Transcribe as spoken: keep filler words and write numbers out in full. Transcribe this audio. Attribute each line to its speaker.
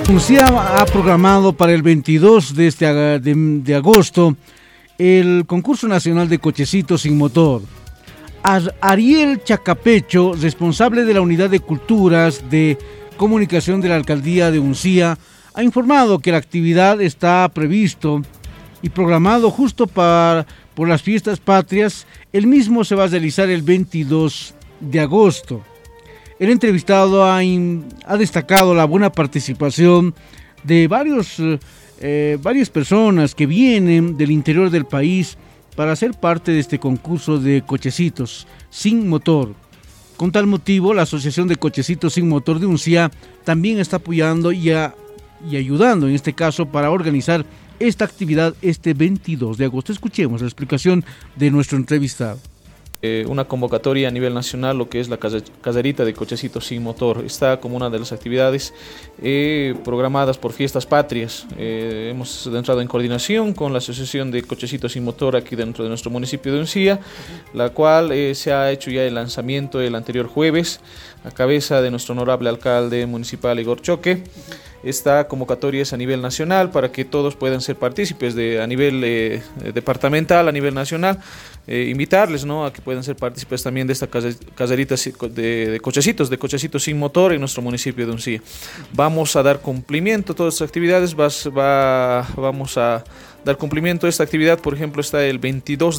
Speaker 1: Uncía ha programado para el veintidós de, este, de, de agosto el concurso nacional de cochecitos sin motor. Ariel Chacapecho, responsable de la unidad de culturas de comunicación de la alcaldía de Uncía, ha informado que la actividad está previsto y programado justo para, por las fiestas patrias. El mismo se va a realizar el veintidós de agosto. El entrevistado ha, in, ha destacado la buena participación de varios, eh, varias personas que vienen del interior del país para ser parte de este concurso de cochecitos sin motor. Con tal motivo, la Asociación de Cochecitos sin Motor de Uncía también está apoyando y, a, y ayudando, en este caso, para organizar esta actividad este veintidós de agosto. Escuchemos la explicación de nuestro entrevistado.
Speaker 2: Eh, una convocatoria a nivel nacional, lo que es la caserita de cochecitos sin motor. Está como una de las actividades eh, programadas por Fiestas Patrias. Eh, hemos entrado en coordinación con la Asociación de Cochecitos sin Motor aquí dentro de nuestro municipio de Uncía, la cual eh, se ha hecho ya el lanzamiento el anterior jueves, a cabeza de nuestro honorable alcalde municipal Igor Choque. Esta convocatoria es a nivel nacional para que todos puedan ser partícipes de, a nivel eh, departamental, a nivel nacional, eh, invitarles, ¿no?, a que puedan ser partícipes también de esta caserita de, de cochecitos, de cochecitos sin motor en nuestro municipio de Uncía. Vamos a dar cumplimiento a todas estas actividades, vas, va, vamos a dar cumplimiento a esta actividad. Por ejemplo, está el veintidós